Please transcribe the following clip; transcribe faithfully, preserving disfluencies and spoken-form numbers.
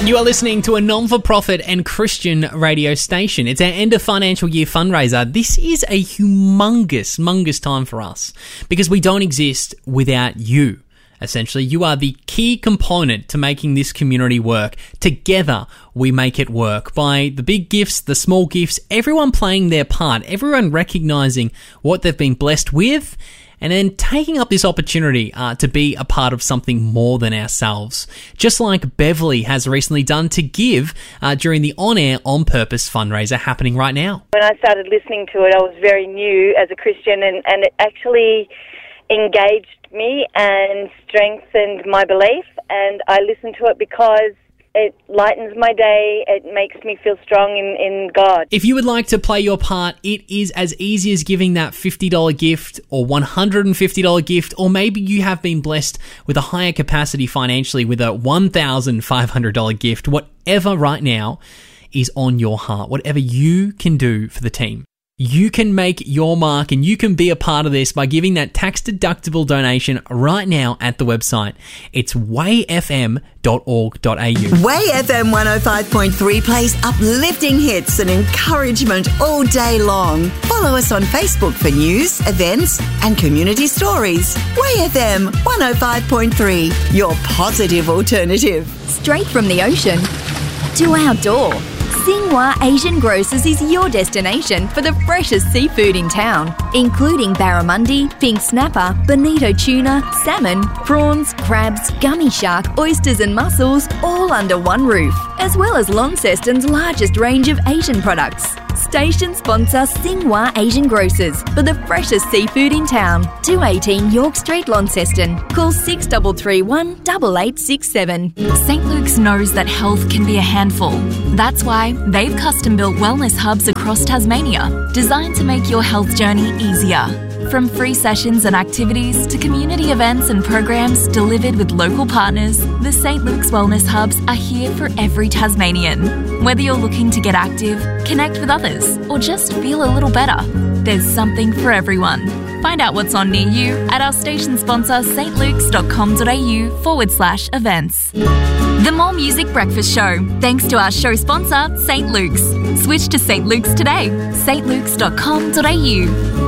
You are listening to a non-for-profit and Christian radio station. It's our end of financial year fundraiser. This is a humongous, humongous time for us because we don't exist without you. Essentially, you are the key component to making this community work. Together, we make it work by the big gifts, the small gifts, everyone playing their part, everyone recognizing what they've been blessed with, and then taking up this opportunity uh, to be a part of something more than ourselves. Just like Beverly has recently done to give uh, during the On Air On Purpose fundraiser happening right now. When I started listening to it, I was very new as a Christian, and, and it actually engaged me and strengthened my belief, and I listen to it because it lightens my day. It makes me feel strong in, in God. If you would like to play your part, it is as easy as giving that fifty dollars gift or one hundred fifty dollars gift, or maybe you have been blessed with a higher capacity financially with a one thousand five hundred dollars gift. Whatever right now is on your heart, whatever you can do for the team. You can make your mark and you can be a part of this by giving that tax-deductible donation right now at the website. It's way f m dot org dot a u. Way F M one oh five point three plays uplifting hits and encouragement all day long. Follow us on Facebook for news, events and community stories. Way F M one oh five point three, your positive alternative. Straight from the ocean to our door, Xinhua Asian Grocers is your destination for the freshest seafood in town, including barramundi, pink snapper, bonito tuna, salmon, prawns, crabs, gummy shark, oysters and mussels, all under one roof, as well as Launceston's largest range of Asian products. Station sponsor Xinhua Asian Grocers for the freshest seafood in town. two eighteen York Street, Launceston. Call six three three one, eight eight six seven. Saint Luke's knows that health can be a handful. That's why they've custom-built wellness hubs across Tasmania, designed to make your health journey easier. From free sessions and activities to community events and programs delivered with local partners, the Saint Luke's Wellness Hubs are here for every Tasmanian. Whether you're looking to get active, connect with others, or just feel a little better, there's something for everyone. Find out what's on near you at our station sponsor stlukes.com.au forward slash events. The More Music Breakfast Show, thanks to our show sponsor, Saint Luke's. Switch to Saint Luke's today, s t lukes dot com dot a u.